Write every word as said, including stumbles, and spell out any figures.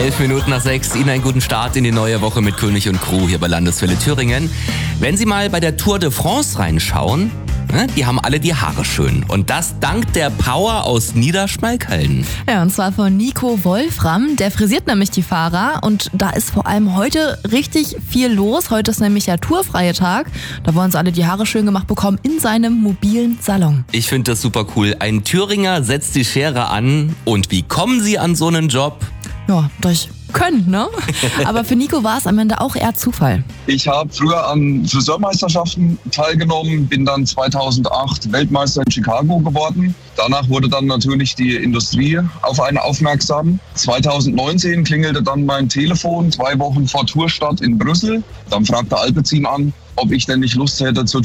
Elf Minuten nach sechs. Ihnen einen guten Start in die neue Woche mit König und Crew hier bei Landeswelle Thüringen. Wenn Sie mal bei der Tour de France reinschauen, ne, die haben alle die Haare schön. Und das dank der Power aus Niederschmalkalden. Ja, und zwar von Nico Wolfram. Der frisiert nämlich die Fahrer und da ist vor allem heute richtig viel los. Heute ist nämlich der tourfreie Tag. Da wollen sie alle die Haare schön gemacht bekommen in seinem mobilen Salon. Ich finde das super cool. Ein Thüringer setzt die Schere an. Und wie kommen Sie an so einen Job? Ja, durch Können, ne? Aber für Nico war es am Ende auch eher Zufall. Ich habe früher an Friseurmeisterschaften teilgenommen, bin dann zweitausendacht Weltmeister in Chicago geworden. Danach wurde dann natürlich die Industrie auf einen aufmerksam. zweitausendneunzehn klingelte dann mein Telefon, zwei Wochen vor Tourstart in Brüssel. Dann fragte Alpecin an, ob ich denn nicht Lust hätte, zur